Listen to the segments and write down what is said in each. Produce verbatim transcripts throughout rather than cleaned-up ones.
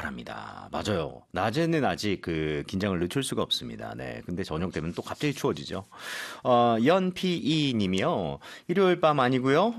잘합니다. 맞아요. 낮에는 아직 그 긴장을 늦출 수가 없습니다. 네. 근데 저녁 되면 또 갑자기 추워지죠. 어, 연피이 님이요. 일요일 밤 아니고요.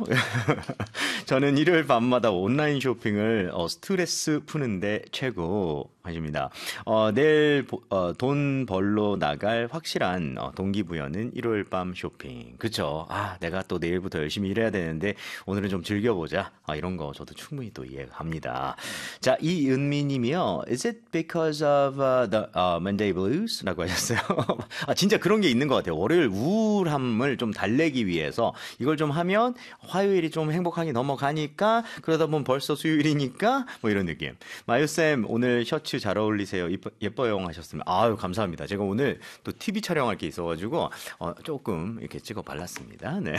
저는 일요일 밤마다 온라인 쇼핑을 어, 스트레스 푸는데 최고 하십니다. 어, 내일 어, 돈 벌러 나갈 확실한 어, 동기부여는 일요일 밤 쇼핑. 그쵸? 아, 내가 또 내일부터 열심히 일해야 되는데 오늘은 좀 즐겨보자. 아, 이런 거 저도 충분히 또 이해합니다. 자, 이은미 님이요. Is it because of uh, the uh, Monday blues? 라고 하셨어요. 아, 진짜 그런 게 있는 것 같아요. 월요일 우울함을 좀 달래기 위해서 이걸 좀 하면 화요일이 좀 행복하게 넘어가니까 그러다 보면 벌써 수요일이니까 뭐 이런 느낌. 마유쌤 오늘 셔츠 잘 어울리세요. 예뻐, 예뻐요 하셨으면 아유 감사합니다. 제가 오늘 또 티비 촬영할 게 있어가지고 어, 조금 이렇게 찍어 발랐습니다. 네.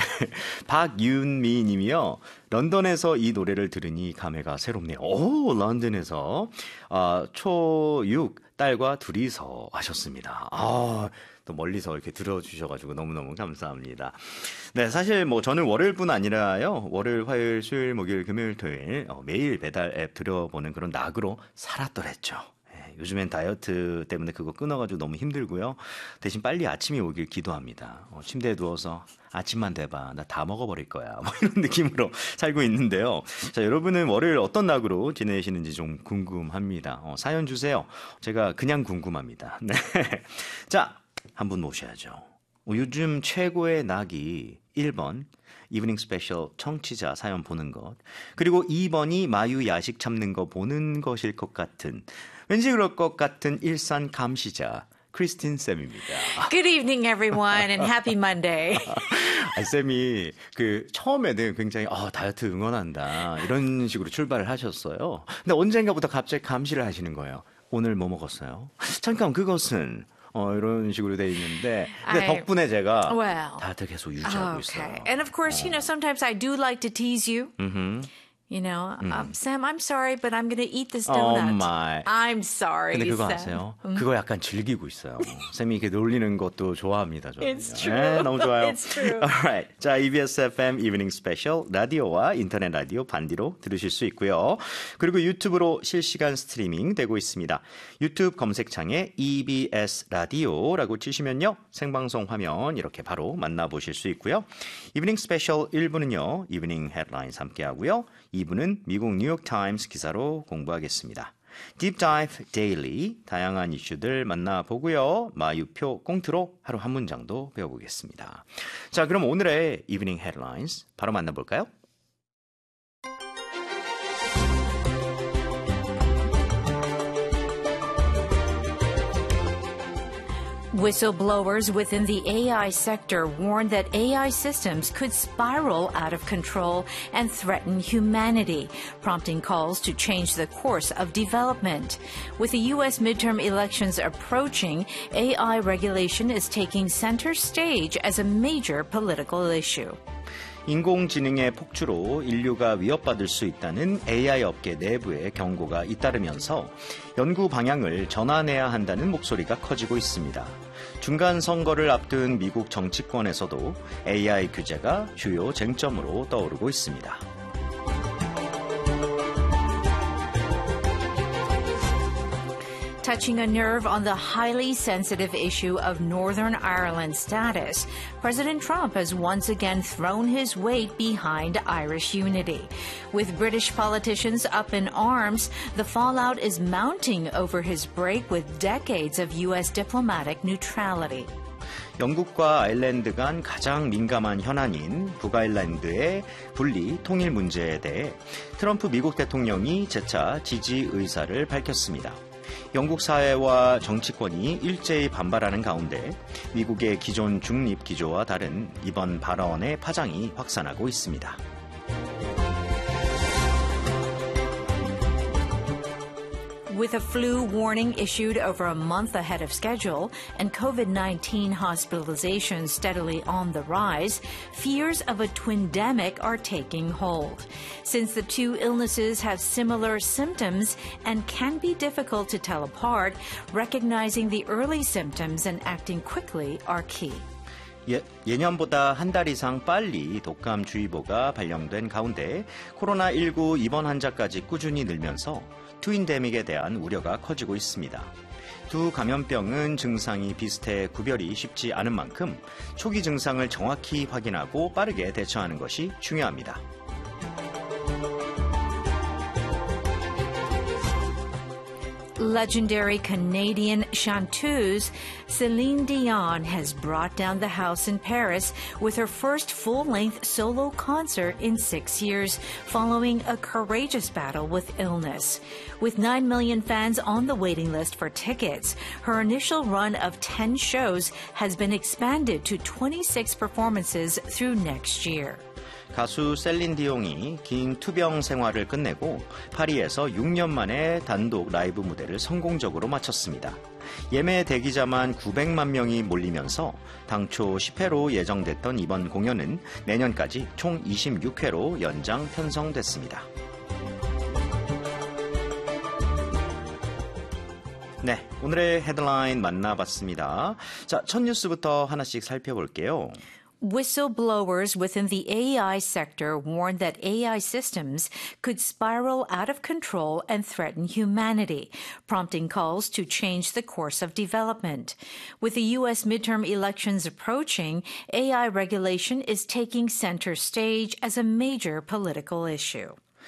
박윤미 님이요. 런던에서 이 노래를 들으니 감회가 새롭네요. 오, 런던에서 아, 초육 딸과 둘이서 하셨습니다. 아, 또 멀리서 이렇게 들어주셔가지고 너무너무 감사합니다. 네, 사실 뭐 저는 월요일뿐 아니라요. 월요일, 화요일, 수요일, 목요일, 금요일, 토요일 어, 매일 배달 앱 들여보는 그런 낙으로 살았더랬죠. 네, 요즘엔 다이어트 때문에 그거 끊어가지고 너무 힘들고요. 대신 빨리 아침이 오길 기도합니다. 어, 침대에 누워서 아침만 돼봐. 나 다 먹어버릴 거야. 뭐 이런 느낌으로 살고 있는데요. 자, 여러분은 월요일 어떤 낙으로 지내시는지 좀 궁금합니다. 어, 사연 주세요. 제가 그냥 궁금합니다. 네. 자, 한 분 모셔야죠. 어, 요즘 최고의 낙이 일 번 이브닝 스페셜 청취자 사연 보는 것, 그리고 이 번이 마유 야식 참는 거 보는 것일 것 같은, 왠지 그럴 것 같은 일산 감시자 크리스틴 쌤입니다. Good evening, everyone, and happy Monday. 아, 쌤이 그 처음에는 굉장히 어, 다이어트 응원한다 이런 식으로 출발을 하셨어요. 근데 언젠가부터 갑자기 감시를 하시는 거예요. 오늘 뭐 먹었어요? 잠깐 그것은 어, 이런 식으로 돼 있는데 근데 I, 덕분에 제가 well, 다이어트 계속 유지하고 okay. 있어요. And of course, 어. you know, sometimes I do like to tease you. Mm-hmm. You know, 음. um, Sam, I'm sorry, but I'm going to eat this Oh donut. my. I'm sorry, 근데 그거 Sam. 아세요? 그거 약간 즐기고 있어요. 쌤이 이렇게 놀리는 것도 좋아합니다. 저는요. It's true. 네, 너무 좋아요. It's true. Alright. 자, 이비에스 에프엠 이브닝 스페셜 라디오와 인터넷 라디오 반디로 들으실 수 있고요. 그리고 유튜브로 실시간 스트리밍 되고 있습니다. 유튜브 검색창에 이비에스 라디오라고 치시면요. 생방송 화면 이렇게 바로 만나보실 수 있고요. 이브닝 스페셜 일 부는요. 이브닝 헤드라인스 함께 하고요. 이 부는 미국 뉴욕타임스 기사로 공부하겠습니다. Deep Dive Daily, 다양한 이슈들 만나보고요. 마유표 꽁트로 하루 한 문장도 배워보겠습니다. 자, 그럼 오늘의 이브닝 헤드라인스 바로 만나볼까요? Whistleblowers within the A I sector warn that A I systems could spiral out of control and threaten humanity, prompting calls to change the course of development. With the U S midterm elections approaching, A I regulation is taking center stage as a major political issue. 인공지능의 폭주로 인류가 위협받을 수 있다는 에이아이 업계 내부의 경고가 잇따르면서 연구 방향을 전환해야 한다는 목소리가 커지고 있습니다. 중간 선거를 앞둔 미국 정치권에서도 에이아이 규제가 주요 쟁점으로 떠오르고 있습니다. Touching a nerve on the highly sensitive issue of Northern Ireland's status, President Trump has once again thrown his weight behind Irish unity. With British politicians up in arms, the fallout is mounting over his break with decades of U S diplomatic neutrality. 영국과 아일랜드 간 가장 민감한 현안인 북아일랜드의 분리 통일 문제에 대해 트럼프 미국 대통령이 재차 지지 의사를 밝혔습니다. 영국 사회와 정치권이 일제히 반발하는 가운데 미국의 기존 중립 기조와 다른 이번 발언의 파장이 확산하고 있습니다. With a flu warning issued over a month ahead of schedule and COVID nineteen hospitalizations steadily on the rise, fears of a twindemic are taking hold. Since the two illnesses have similar symptoms and can be difficult to tell apart, recognizing the early symptoms and acting quickly are key. 예, 예년보다 한 달 이상 빨리 독감주의보가 발령된 가운데 코로나십구 입원 환자까지 꾸준히 늘면서 트윈데믹에 대한 우려가 커지고 있습니다. 두 감염병은 증상이 비슷해 구별이 쉽지 않은 만큼 초기 증상을 정확히 확인하고 빠르게 대처하는 것이 중요합니다. Legendary Canadian chanteuse Celine Dion has brought down the house in Paris with her first full-length solo concert in six years, following a courageous battle with illness. With nine million fans on the waiting list for tickets, her initial run of ten shows has been expanded to twenty-six performances through next year. 가수 셀린 디옹이 긴 투병 생활을 끝내고 파리에서 육 년 만에 단독 라이브 무대를 성공적으로 마쳤습니다. 예매 대기자만 구백만 명이 몰리면서 당초 십 회로 예정됐던 이번 공연은 내년까지 총 이십육 회로 연장 편성됐습니다. 네, 오늘의 헤드라인 만나봤습니다. 자, 첫 뉴스부터 하나씩 살펴볼게요. Whistleblowers within the A I sector warned that A I systems could spiral out of control and threaten humanity, prompting calls to change the course of development. With the U S midterm elections approaching, A I regulation is taking center stage as a major political issue.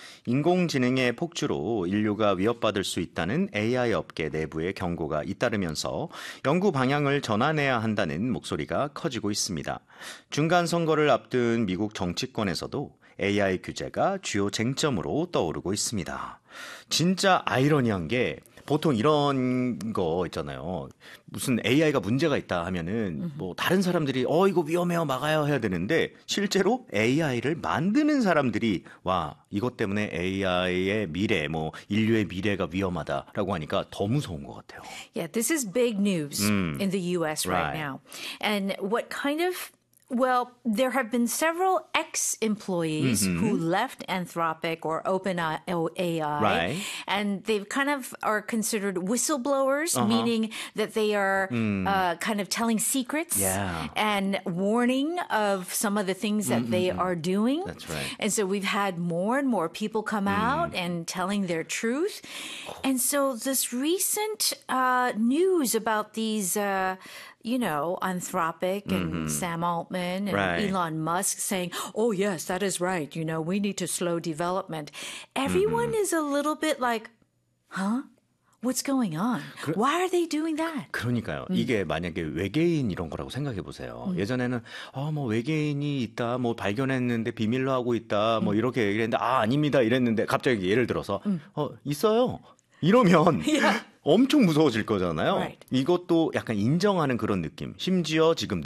인공지능의 폭주로 인류가 위협받을 수 있다는 에이아이 업계 내부의 경고가 잇따르면서 연구 방향을 전환해야 한다는 목소리가 커지고 있습니다. 중간 선거를 앞둔 미국 정치권에서도 에이아이 규제가 주요 쟁점으로 떠오르고 있습니다. 진짜 아이러니한 게 보통 이런 거 있잖아요. 무슨 에이아이가 문제가 있다 하면은 뭐 다른 사람들이 어 이거 위험해요 막아야 해야 되는데 실제로 에이아이를 만드는 사람들이 와 이것 때문에 에이아이의 미래 뭐 인류의 미래가 위험하다라고 하니까 더 무서운 것 같아요. Yeah, this is big news mm. in the U S right, right now. And what kind of Well, there have been several ex-employees mm-hmm. who left Anthropic or OpenAI, right. and they've kind of are considered whistleblowers, uh-huh. meaning that they are mm. uh, kind of telling secrets yeah. and warning of some of the things that mm-hmm. they are doing. That's right. And so we've had more and more people come mm. out and telling their truth. And so this recent uh, news about these uh, you know, Anthropic and mm-hmm. Sam Altman and right. Elon Musk saying, oh, yes, that is right. You know, we need to slow development. Everyone mm-hmm. is a little bit like, huh? What's going on? 그, Why are they doing that? 그러니까요. 음. 이게 만약에 외계인 이런 거라고 생각해 보세요. 음. 예전에는 아, 뭐 외계인이 있다, 뭐 발견했는데 비밀로 하고 있다, 뭐 음. 이렇게 얘기했는데 아, 아닙니다 이랬는데 갑자기 예를 들어서 음. 어, 있어요. 이러면 yeah. 엄청 무서워질 거잖아요. Right. 이것도 약간 인정하는 그런 느낌. 심지어 지금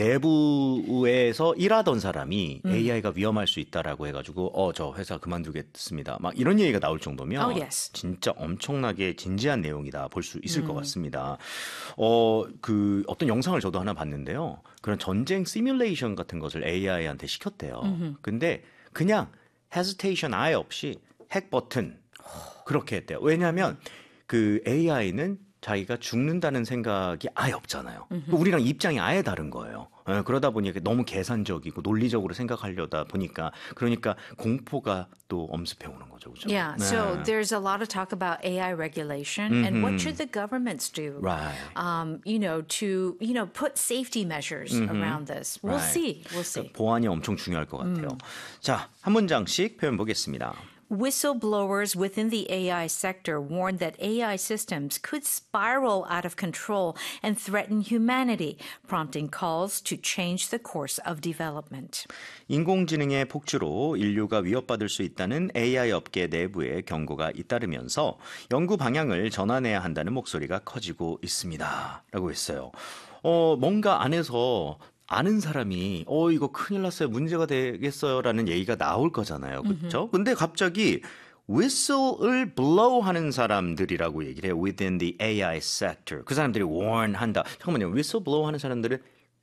내부에서 일하던 사람이 음. 에이아이가 위험할 수 있다라고 해가지고 어, 저 회사 그만두겠습니다. 막 이런 얘기가 나올 정도면 oh, yes. 진짜 엄청나게 진지한 내용이다 볼 수 있을 음. 것 같습니다. 어, 그 어떤 영상을 저도 하나 봤는데요. 그런 전쟁 시뮬레이션 같은 것을 에이아이한테 시켰대요. 음흠. 근데 그냥 헤지테이션 아예 없이 핵 버튼 그렇게 했대요. 왜냐하면 그 에이아이는 자기가 죽는다는 생각이 아예 없잖아요. 음흠. 우리랑 입장이 아예 다른 거예요. 예, 그러다 보니까 너무 계산적이고 논리적으로 생각하려다 보니까 그러니까 공포가 또 엄습해 오는 거죠. 그죠? Yeah, 네. so there's a lot of talk about A I regulation mm-hmm. and what should the governments do? Right. Um, you know, to you know put safety measures mm-hmm. around this. We'll right. see. We'll see. 그러니까 보안이 엄청 중요할 것 같아요. 음. 자, 한 문장씩 표현 보겠습니다. Whistleblowers within the A I sector warned that A I systems could spiral out of control and threaten humanity, prompting calls to change the course of development. 인공지능의 폭주로 인류가 위협받을 수 있다는 에이아이 업계 내부의 경고가 잇따르면서 연구 방향을 전환해야 한다는 목소리가 커지고 있습니다. 라고 했어요. 어, 뭔가 안에서 아는 사람이 어 이거 큰일 났어요. 문제가 되겠어요라는 얘기가 나올 거잖아요. 그렇죠? 근데 갑자기 whistle을 blow 하는 사람들이라고 얘기를 해요. within the 에이아이 sector. 그 사람들이 warn 한다. 잠깐만요. whistle blow 하는 사람들은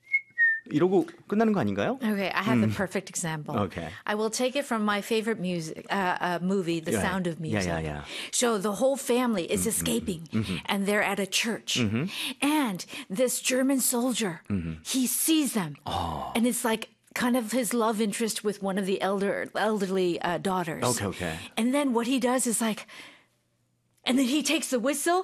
이러고 끝나는 거 아닌가요? Okay, I have mm. the perfect example. Okay. I will take it from my favorite music uh, uh, movie, The yeah. Sound of Music. Yeah, yeah, yeah. So the whole family is mm-hmm. escaping, mm-hmm. and they're at a church. Mm-hmm. And this German soldier, mm-hmm. he sees them. Oh. And it's like kind of his love interest with one of the elder elderly uh, daughters. Okay, okay. And then what he does is like, And then he takes the whistle